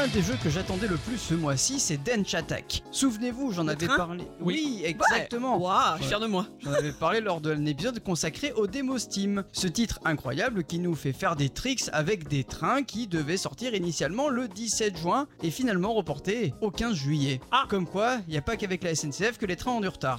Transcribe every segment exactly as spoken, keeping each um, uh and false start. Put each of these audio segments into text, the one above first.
L'un des jeux que j'attendais le plus ce mois-ci, c'est Densha Attack. Souvenez-vous, j'en Le avais train parlé. Oui, exactement. Waouh, je suis Ouais. fier de moi. J'en avais parlé lors d'un épisode consacré aux démos Steam. Ce titre incroyable qui nous fait faire des tricks avec des trains qui devaient sortir initialement le dix-sept juin et finalement reporté au quinze juillet. Ah. Comme quoi, il n'y a pas qu'avec la S N C F que les trains ont du retard.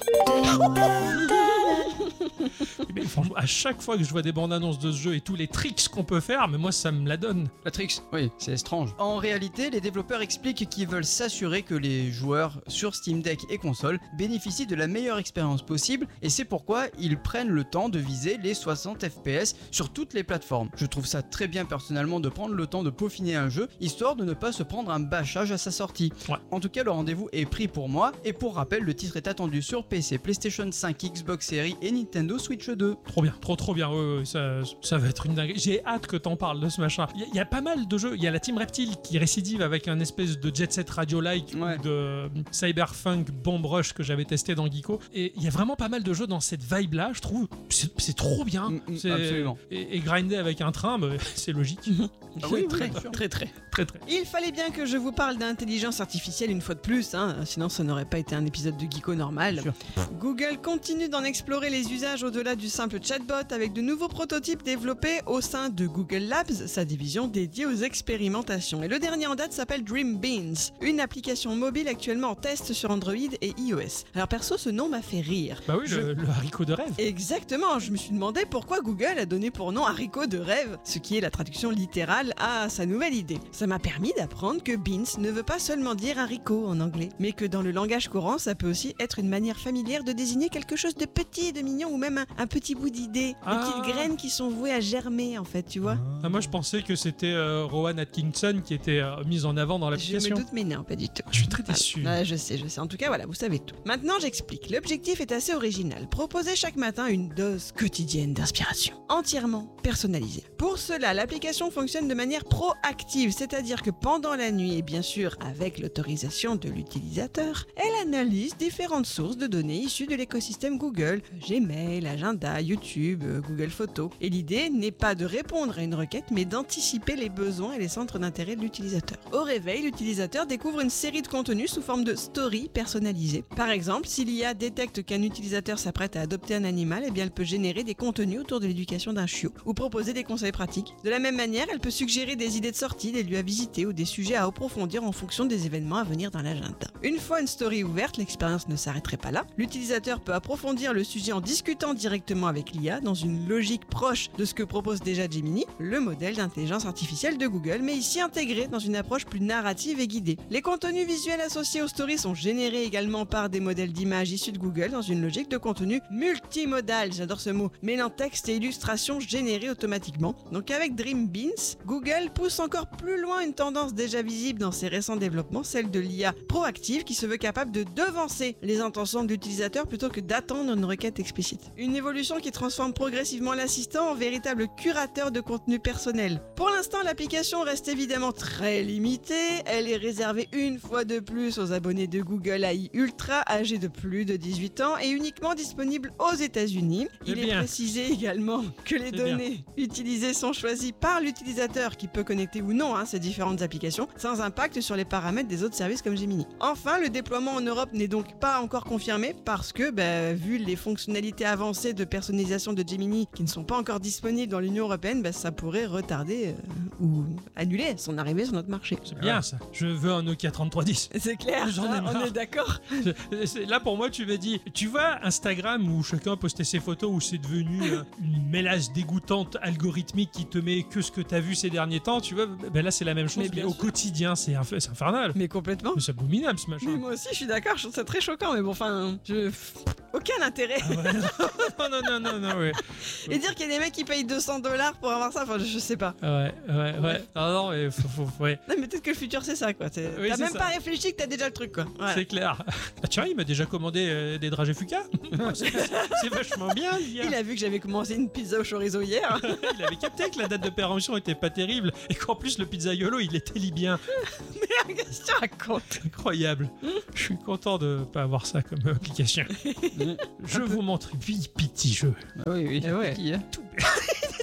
Mais franchement, à chaque fois que je vois des bandes annonces de ce jeu et tous les tricks qu'on peut faire, mais moi ça me la donne. La tricks, oui, c'est étrange. En réalité, les développeurs expliquent qu'ils veulent s'assurer que les joueurs sur Steam Deck et console bénéficient de la meilleure expérience possible et c'est pourquoi ils prennent le temps de viser les soixante F P S sur toutes les plateformes. Je trouve ça très bien personnellement de prendre le temps de peaufiner un jeu histoire de ne pas se prendre un bâchage à sa sortie. Ouais. En tout cas, le rendez-vous est pris pour moi et pour rappel, le titre est attendu sur P C, PlayStation cinq, Xbox Series et Nintendo Switch deux. Trop bien, trop trop bien, ouais, ouais, ça, ça va être une dinguerie. J'ai hâte que t'en parles de ce machin. Il y, y a pas mal de jeux, il y a la Team Reptile qui récidive avec un espèce de Jet Set Radio-like Ouais. ou de Cyberpunk Bomb Rush que j'avais testé dans Geeko. Et il y a vraiment pas mal de jeux dans cette vibe-là, je trouve. C'est, c'est trop bien. Mm, mm, C'est- absolument. Et, et grinder avec un train, bah, c'est logique. Ah oui, oui, très, bien sûr. très, très. Très très. Il fallait bien que je vous parle d'intelligence artificielle une fois de plus, hein, sinon ça n'aurait pas été un épisode de Geeko normal. Sûr. Google continue d'en explorer les usages au-delà du simple chatbot avec de nouveaux prototypes développés au sein de Google Labs, sa division dédiée aux expérimentations. Et le dernier en date s'appelle Dream Beans, une application mobile actuellement en test sur Android et iOS. Alors perso, ce nom m'a fait rire. Bah oui, Je- le, le haricot de rêve. Exactement, je me suis demandé pourquoi Google a donné pour nom haricot de rêve, ce qui est la traduction littérale à sa nouvelle idée. Ça m'a permis d'apprendre que beans ne veut pas seulement dire haricot en anglais, mais que dans le langage courant, ça peut aussi être une manière familière de désigner quelque chose de petit, de mignon ou même un, un petit bout d'idée, Ah. des petites graines qui sont vouées à germer en fait, tu vois. Ah, moi je pensais que c'était euh, Rowan Atkinson qui était euh, mise en avant dans Je me l'application. doute, mais non, pas du tout. Je suis très déçu. Ah, je sais, je sais. En tout cas, voilà, vous savez tout. Maintenant, j'explique. L'objectif est assez original. Proposer chaque matin une dose quotidienne d'inspiration, entièrement personnalisée. Pour cela, l'application fonctionne de manière proactive, c'est-à-dire que pendant la nuit, et bien sûr avec l'autorisation de l'utilisateur, elle analyse différentes sources de données issues de l'écosystème Google, Gmail, Agenda, YouTube, euh, Google Photos. Et l'idée n'est pas de répondre à une requête, mais d'anticiper les besoins et les centres d'intérêt de l'utilisateur. Au réveil, l'utilisateur découvre une série de contenus sous forme de story personnalisés. Par exemple, si l'I A détecte qu'un utilisateur s'apprête à adopter un animal, eh bien elle peut générer des contenus autour de l'éducation d'un chiot ou proposer des conseils pratiques. De la même manière, elle peut suggérer des idées de sortie, des lieux à visiter ou des sujets à approfondir en fonction des événements à venir dans l'agenda. Une fois une story ouverte, l'expérience ne s'arrêterait pas là. L'utilisateur peut approfondir le sujet en discutant directement avec l'I A dans une logique proche de ce que propose déjà Gemini, le modèle d'intelligence artificielle de Google, mais ici intégré dans une approche plus narrative et guidée. Les contenus visuels associés aux stories sont générés également par des modèles d'images issus de Google dans une logique de contenu multimodal, j'adore ce mot, mêlant texte et illustrations générées automatiquement. Donc avec Dream Beans, Google pousse encore plus loin une tendance déjà visible dans ses récents développements, celle de l'I A proactive qui se veut capable de devancer les intentions de l'utilisateur plutôt que d'attendre une requête explicite. Une évolution qui transforme progressivement l'assistant en véritable curateur de contenu personnel. Pour l'instant, l'application reste évidemment très limitée, elle est réservée une fois de plus aux abonnés de Google A I Ultra âgés de plus de dix-huit ans et uniquement disponible aux États-Unis. C'est Il est bien. précisé également que les C'est données utilisées sont choisies par l'utilisateur qui peut connecter ou non hein, ces différentes applications sans impact sur les paramètres des autres services comme Gemini. Enfin, le déploiement en Europe n'est donc pas encore confirmé parce que, bah, vu les fonctionnalités avancées de personnalisation de Gemini qui ne sont pas encore disponibles dans l'Union Européenne, bah, ça pourrait retarder euh, ou annuler son arrivée sur notre marché. C'est bien ça. Je veux un Nokia trente-trois dix. C'est clair, J'en ai hein, on marre. est d'accord. C'est- Là pour moi tu m'as dit, tu vois Instagram où chacun postait ses photos où c'est devenu euh, une mélasse dégoûtante algorithmique qui te met que ce que t'as vu ces derniers temps, tu vois, ben là c'est la même chose Mais mais, bien au sûr. quotidien c'est inf- c'est infernal. Mais complètement. Mais c'est abominable ce Mais machin. moi aussi, je suis d'accord, je trouve ça très choquant, mais bon, enfin, je... aucun intérêt. Ah ouais, non, non, non, non, non, ouais. Et dire qu'il y a des mecs qui payent deux cents dollars pour avoir ça, enfin, je, je sais pas. Ouais, ouais, ouais. Non, non, mais faut, faut, ouais. Non, mais peut-être que le futur, c'est ça, quoi. C'est- Oui, t'as c'est même ça. pas réfléchi que t'as déjà le truc, quoi. Voilà. C'est clair. Ah, tiens, il m'a déjà commandé euh, des dragées Fuka. c'est, c'est vachement bien, lui. Il a vu que j'avais commencé une pizza au chorizo hier. Il avait capté que la date de péremption était pas terrible et qu'en plus le pizzaiolo il était libyen. Mais qu'est-ce que tu racontes? Incroyable. Je suis content de pas avoir ça comme application. Je vous montre huit petits jeux. Ah oui, oui. Eh ouais. Qui, hein Tout,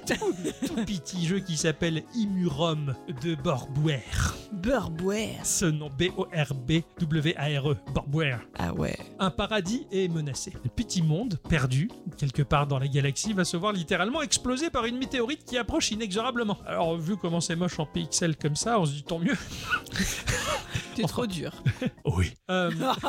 tout, tout petit jeu qui s'appelle Immurom de Borbware. Beurboire. Ce nom B O R B W A R E, Borbware. Ah ouais. Un paradis est menacé. Le petit monde, perdu, quelque part dans la galaxie, va se voir littéralement exploser par une météorite qui approche inexorablement. Alors, vu comment c'est moche en pixels comme ça, on se dit tant mieux. T'es trop dur. Oui. Euh,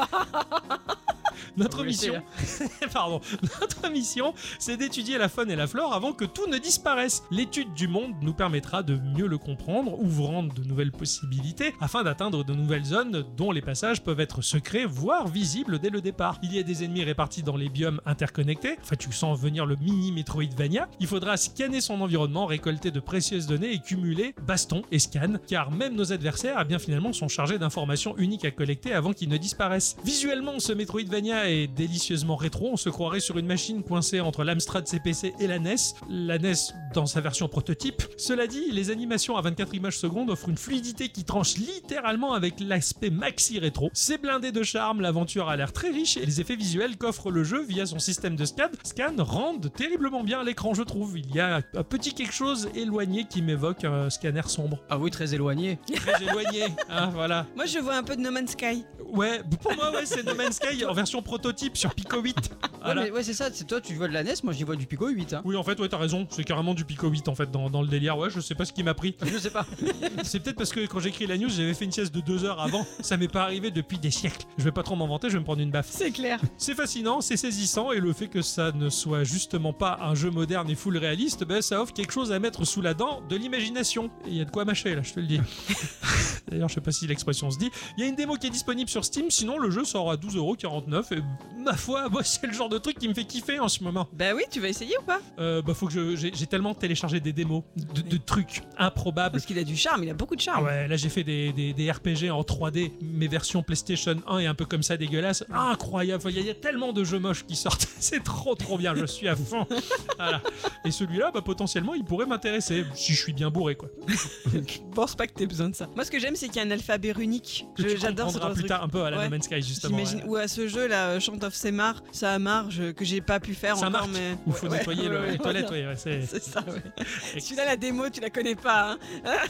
Notre Vous laissez, mission, pardon, notre mission, c'est d'étudier la faune et la flore avant que tout ne disparaisse. L'étude du monde nous permettra de mieux le comprendre, ouvrant de nouvelles possibilités, afin d'atteindre de nouvelles zones dont les passages peuvent être secrets, voire visibles dès le départ. Il y a des ennemis répartis dans les biomes interconnectés. Enfin, tu sens venir le mini Metroidvania. Il faudra scanner son environnement, récolter de précieuses données et cumuler bastons et scans, car même nos adversaires, eh bien finalement, sont chargés d'informations uniques à collecter avant qu'ils ne disparaissent. Visuellement, ce Metroidvania est délicieusement rétro, on se croirait sur une machine coincée entre l'Amstrad C P C et la N E S, la N E S dans sa version prototype. Cela dit, les animations à vingt-quatre images secondes offrent une fluidité qui tranche littéralement avec l'aspect maxi rétro. C'est blindé de charme, l'aventure a l'air très riche et les effets visuels qu'offre le jeu via son système de scan, scan rendent terriblement bien l'écran, je trouve. Il y a un petit quelque chose éloigné qui m'évoque un scanner sombre. Ah oui, très éloigné. Très éloigné, hein, voilà. Moi, je vois un peu de No Man's Sky. Ouais, pour moi, ouais, c'est No Man's Sky en version prototype sur Pico huit. Voilà. Ouais, mais ouais, c'est ça, c'est toi, tu vois de la N E S, moi j'y vois du Pico huit. Hein. Oui, en fait, ouais, t'as raison, c'est carrément du Pico huit en fait dans, dans le délire. Ouais, je sais pas ce qui m'a pris. Je sais pas. C'est peut-être parce que quand j'ai écrit la news, j'avais fait une sieste de deux heures avant. Ça m'est pas arrivé depuis des siècles. Je vais pas trop m'en vanter, je vais me prendre une baffe. C'est clair. C'est fascinant, c'est saisissant, et le fait que ça ne soit justement pas un jeu moderne et full réaliste, ben, ça offre quelque chose à mettre sous la dent de l'imagination. Et il y a de quoi mâcher là, je te le dis. D'ailleurs, je sais pas si l'expression se dit. Il y a une démo qui est disponible sur Steam, sinon le jeu sort à douze euros quarante-neuf. Et ma foi, moi, c'est le genre de truc qui me fait kiffer en ce moment. Bah oui, tu vas essayer ou pas? Euh, bah, faut que je. J'ai, j'ai tellement téléchargé des démos, de, de trucs improbables. Parce qu'il a du charme, il a beaucoup de charme. Ah ouais, là j'ai fait des, des, des R P G en trois D, mes versions PlayStation un et un peu comme ça dégueulasse. Incroyable, il y, y a tellement de jeux moches qui sortent, c'est trop trop bien, je suis à fond. Voilà. Et celui-là, bah, potentiellement, il pourrait m'intéresser, si je suis bien bourré quoi. Je pense pas que t'aies besoin de ça. Moi, ce que j'aime, c'est qu'il y a un alphabet runique. Que Je- tu J'adore ce comprendras genre de plus truc. tard un peu à la Ouais. No Man's Sky justement. J'imagine. ouais. Ou à ce jeu là, Chant of Semar, ça a marge que j'ai pas pu faire Ça encore, marque, mais. il faut Ouais, nettoyer ouais, le- ouais, les ouais, toilettes, ouais. ouais, ouais, c'est... C'est ça, ouais. Celui-là, la démo, tu la connais pas, hein.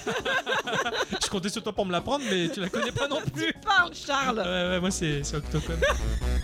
Je comptais sur toi pour me la prendre, mais tu la connais pas non plus. Parle, Charles. Ouais, ouais, moi c'est, c'est Octocom.